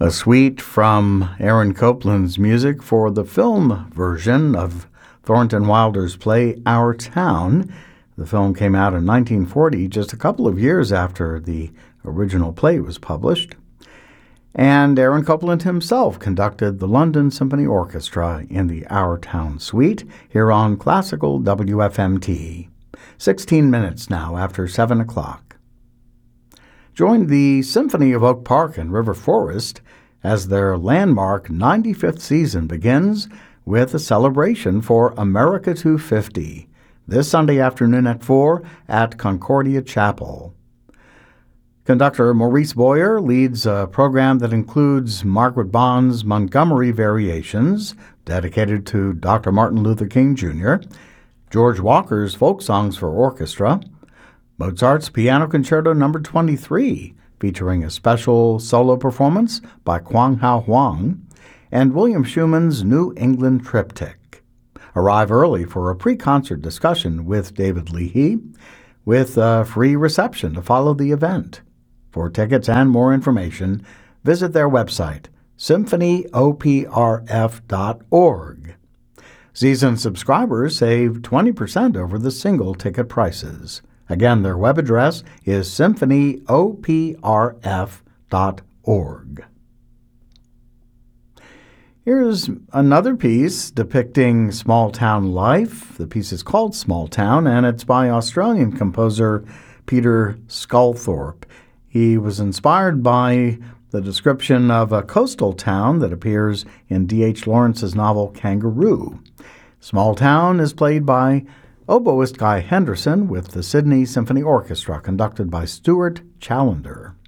A suite from Aaron Copland's music for the film version of Thornton Wilder's play Our Town. The film came out in 1940, just a couple of years after the original play was published. And Aaron Copland himself conducted the London Symphony Orchestra in the Our Town suite here on Classical WFMT. 16 minutes now after 7 o'clock. Join the Symphony of Oak Park and River Forest as their landmark 95th season begins with a celebration for America 250 this Sunday afternoon at 4 at Concordia Chapel. Conductor Maurice Boyer leads a program that includes Margaret Bond's Montgomery Variations, dedicated to Dr. Martin Luther King Jr., George Walker's Folk Songs for Orchestra, Mozart's Piano Concerto No. 23, featuring a special solo performance by Kwang Hao Huang, and William Schumann's New England Triptych. Arrive early for a pre-concert discussion with David Leahy, with a free reception to follow the event. For tickets and more information, visit their website, symphonyoprf.org. Season subscribers save 20% over the single ticket prices. Again, their web address is symphonyoprf.org. Here's another piece depicting small-town life. The piece is called Small Town, and it's by Australian composer Peter Sculthorpe. He was inspired by the description of a coastal town that appears in D.H. Lawrence's novel Kangaroo. Small Town is played by oboist Guy Henderson with the Sydney Symphony Orchestra, conducted by Stuart Challender.